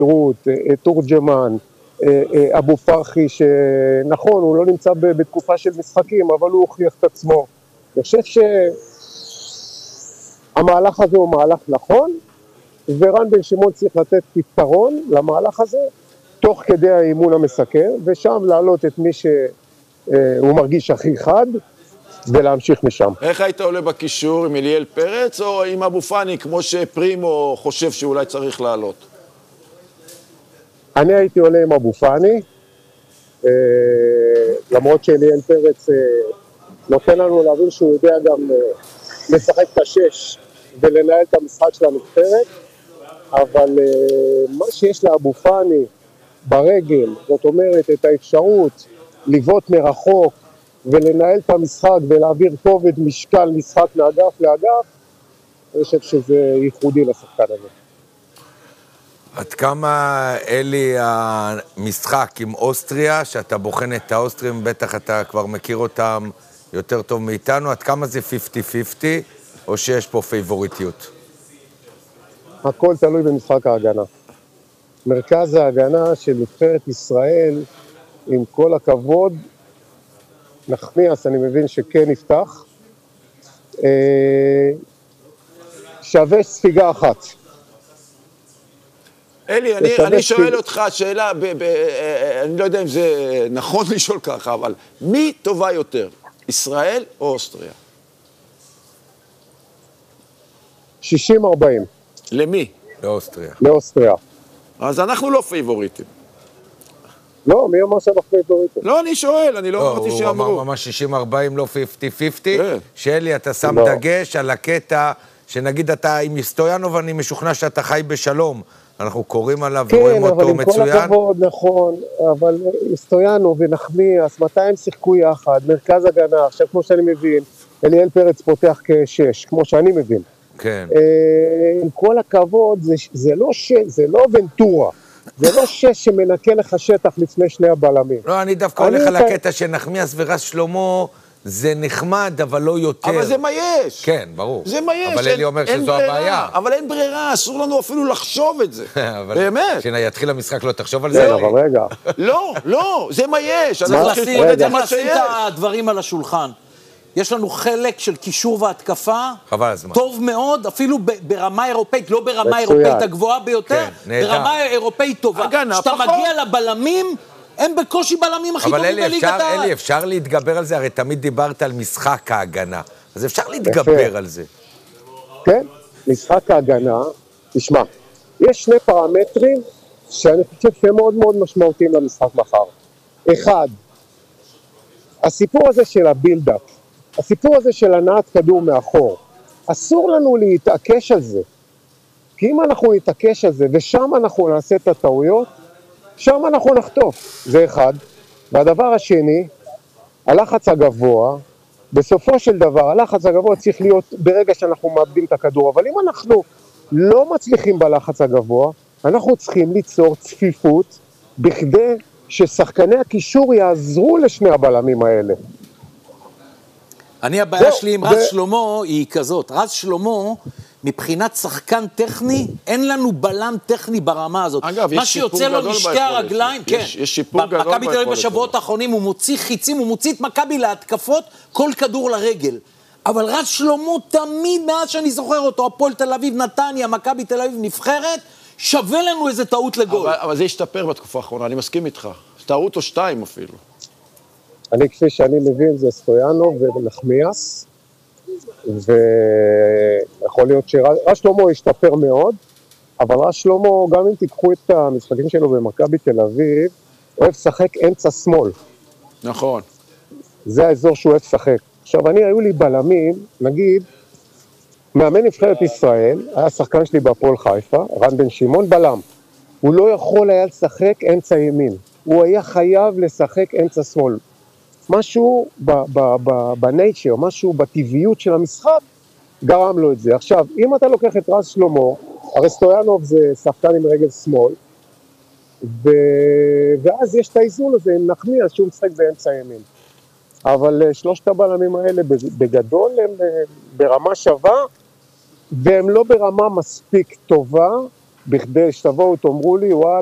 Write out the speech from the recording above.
רות, תורג'מן, אבו פרחי, שנכון, הוא לא נמצא בתקופה של משחקים, אבל הוא הוכיח את עצמו. אני חושב שהמהלך הזה הוא מהלך נכון, ורן בן שמעון צריך לתת פתרון למהלך הזה, תוך כדי האימון המסכם, ושם להעלות את מי שהוא מרגיש הכי חד, ולהמשיך משם. איך היית עולה בקישור, עם אליאל פרץ או עם אבו פאני, כמו שפרימו חושב שאולי צריך לעלות? אני הייתי עולה עם אבו פאני, למרות שאליאל פרץ נותן לנו להבין שהוא יודע גם לשחק את השש ולנהל את המשחק של הנבחרת, אבל מה שיש לאבו פאני ברגל, זאת אומרת את האפשרות לבעוט מרחוק ולנהל את המשחק ולהעביר כובד משקל משחק מאגף לאגף, אני חושב שזה ייחודי לשחקן הזה. עד כמה, אלי, המשחק עם אוסטריה, שאתה בוחן את האוסטרים, בטח אתה כבר מכיר אותם יותר טוב מאיתנו, עד כמה זה 50-50, או שיש פה פייבוריטיות? הכל תלוי במשחק ההגנה. מרכז ההגנה של נבחרת ישראל, עם כל הכבוד, נחמיאס, אני מבין שכן נפתח, שווה ספיגה אחת. אלי, אני שואל אותך שאלה, אני לא יודע אם זה נכון לשאול ככה, אבל מי טובה יותר, ישראל או אוסטריה? 60-40. למי? לאוסטריה. לאוסטריה. אז אנחנו לא פייבוריטים. לא, מי אמר שאנחנו פייבוריטים? לא, אני שואל, אני לא אמרתי שאמרו. הוא אמר ממש 60-40, לא 50-50. שאלי, אתה שם דגש על הקטע, שנגיד אתה עם סטויאנוב, אני משוכנע שאתה חי בשלום. אנחנו קוראים עליו ורואים אותו מצוין. כן, אבל עם כל הכבוד, נכון, אבל סטויאנוב ונחמיאס, מתי הם שיחקו יחד, מרכז הגנה, עכשיו כמו שאני מבין, אליאל פרץ פותח כשש, כמו שאני מבין. כן. עם כל הכבוד, זה לא ונטורה, זה לא שש שמנקה לך שטח לפני שני הבלמים. לא, אני דווקא הולך על הקטע שנחמיאס ורז שלמה, זה נחמד, אבל לא יותר. אבל זה מה יש. כן, ברור. זה מה יש. אבל אלי אומר שזו הבעיה. אבל אין ברירה, אסור לנו אפילו לחשוב את זה. באמת. שיתחיל המשחק, לא תחשוב על זה. כן, אבל רגע. לא, זה מה יש. צריך לשים את הדברים על השולחן. יש לנו חלק של קישור והתקפה, טוב מאוד, אפילו ברמה אירופאית, לא ברמה אירופאית הגבוהה ביותר, ברמה אירופאית טובה. כשאתה מגיע לבלמים, הם בקושי בלמים הכי טובים בליגת העל. אבל אלי, אפשר להתגבר על זה? הרי תמיד דיברת על משחק ההגנה, אז אפשר להתגבר על זה. כן, משחק ההגנה, תשמע, יש שני פרמטרים שאני חושב שהם מאוד מאוד משמעותיים למשחק מחר. אחד, הסיפור הזה של הבילדאפ, הסיפור הזה של הנעת כדור מאחור, אסור לנו להתעקש על זה. כי אם אנחנו נתעקש על זה, ושם אנחנו נעשה את הטעויות, שם אנחנו נחטוף. זה אחד. והדבר השני, הלחץ הגבוה, בסופו של דבר, הלחץ הגבוה צריך להיות ברגע שאנחנו מאבדים את הכדור. אבל אם אנחנו לא מצליחים בלחץ הגבוה, אנחנו צריכים ליצור צפיפות, בכדי ששחקני הקישור יעזרו לשני הבלמים האלה. הבעיה שלי עם רז שלמה היא כזאת. רז שלמה, מבחינת שחקן טכני, אין לנו בלם טכני ברמה הזאת. אגב, מה שיוצא לו משתי הרגליים, כן. יש שיפור גדול מכבי תל אביב בשבועות האחרונים, הוא מוציא חיצים, הוא מוציא את מכבי להתקפות, כל כדור לרגל. אבל רז שלמה תמיד, מאז שאני זוכר אותו, הפועל תל אביב, נתניה, מכבי תל אביב נבחרת, שווה לנו איזה טעות לגול. אבל זה ישתפר בתקופה האחרונה, אני מסכים איתך. טעות או שתיים אפילו. אני כפי שאני מבין זה סטויאנוב ונחמיאס, ויכול להיות שרז שלמה ישתפר מאוד, אבל רז שלמה, גם אם תיקחו את המשחקים שלו במכבי תל אביב, אוהב לשחק אמצע שמאל. נכון. זה האזור שהוא אוהב לשחק. עכשיו, היו לי בלמים, נגיד, מאמן נבחרת ישראל, היה שחקן שלי בהפועל חיפה, רן בן שמעון בלם. הוא לא יכול היה לשחק אמצע ימין, הוא היה חייב לשחק אמצע שמאל. משהו בנייצ'ר, משהו בטבעיות של המשחק, גרם לו את זה. עכשיו, אם אתה לוקח את רז שלמה, הרי סטויאנוב זה שחקן עם רגל שמאל, ואז יש את האיזון הזה עם נחמיאס שהוא משחק באמצע ימין. אבל שלושת הבלמים האלה בגדול הם ברמה שווה, והם לא ברמה מספיק טובה בכדי שתבואו, תאמרו לי, וואלה,